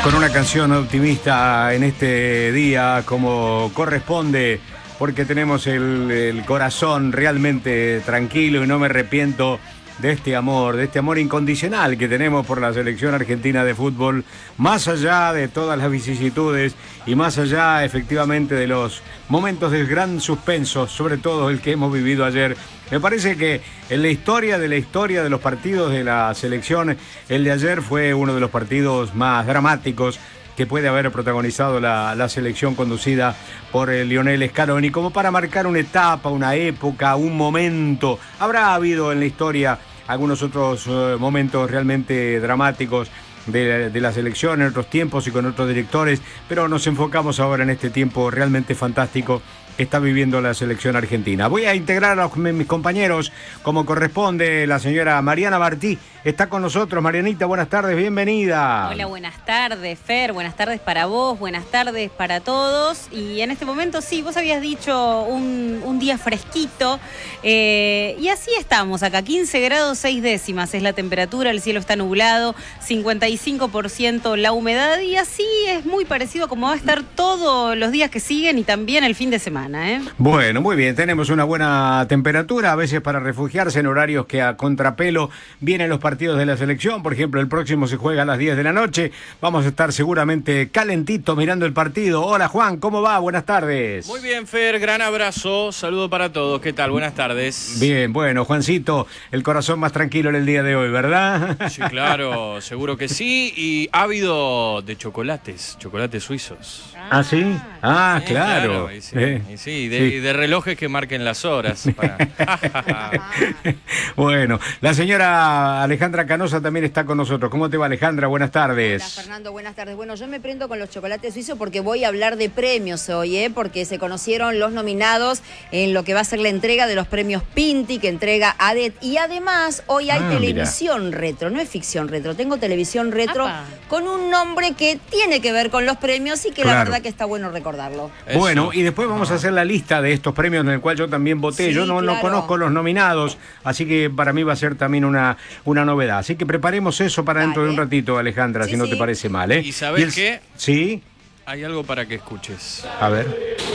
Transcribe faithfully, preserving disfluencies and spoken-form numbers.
con una canción optimista en este día como corresponde, porque tenemos el, el corazón realmente tranquilo y no me arrepiento de este amor, de este amor incondicional que tenemos por la selección argentina de fútbol, más allá de todas las vicisitudes y más allá efectivamente de los momentos de gran suspenso, sobre todo el que hemos vivido ayer. Me parece que en la historia de la historia de los partidos de la selección, el de ayer fue uno de los partidos más dramáticos que puede haber protagonizado la, la selección conducida por el Lionel Scaloni, como para marcar una etapa, una época, un momento. Habrá habido en la historia algunos otros uh, momentos realmente dramáticos de, de la selección en otros tiempos y con otros directores, pero nos enfocamos ahora en este tiempo realmente fantástico que está viviendo la selección argentina. Voy a integrar a mis compañeros como corresponde. La señora Mariana Martí está con nosotros. Marianita, buenas tardes, bienvenida. Hola, buenas tardes, Fer, buenas tardes para vos, buenas tardes para todos. Y en este momento, sí, vos habías dicho un, un día fresquito, eh, y así estamos acá, quince grados seis décimas es la temperatura, el cielo está nublado, cincuenta y cinco por ciento la humedad, y así es muy parecido como va a estar todos los días que siguen y también el fin de semana. ¿Eh? Bueno, muy bien, tenemos una buena temperatura, a veces para refugiarse en horarios que a contrapelo vienen los partidos de la selección. Por ejemplo, el próximo se juega a las diez de la noche, vamos a estar seguramente calentitos mirando el partido. Hola Juan, ¿cómo va? Buenas tardes. Muy bien, Fer, gran abrazo, saludo para todos, ¿qué tal? Buenas tardes. Bien, bueno, Juancito, el corazón más tranquilo en el día de hoy, ¿verdad? Sí, claro, seguro que sí, y ávido de chocolates, chocolates suizos. ¿Ah, sí? Ah, Sí, claro. y sí, Eh. y sí, de, Sí. y de relojes que marquen las horas. Para... Bueno, la señora Alejandra Canosa también está con nosotros. ¿Cómo te va, Alejandra? Buenas tardes. Hola, Fernando, buenas tardes. Bueno, yo me prendo con los chocolates suizos porque voy a hablar de premios hoy, ¿eh? Porque se conocieron los nominados en lo que va a ser la entrega de los premios Pinti, que entrega A D E T. Y además, hoy hay Ah, televisión retro, no es ficción retro, tengo televisión retro Apa. con un nombre que tiene que ver con los premios y que Claro. la verdad que está bueno recordarlo. Eso. Bueno, y después vamos a hacer la lista de estos premios en el cual yo también voté. Sí, yo no, no claro. conozco los nominados, así que para mí va a ser también una, una novedad. Así que preparemos eso para dentro de un Dale. ratito, Alejandra, Sí, si no sí. te parece mal, ¿eh? ¿Y sabés el- qué? Sí, Hay algo para que escuches. a ver.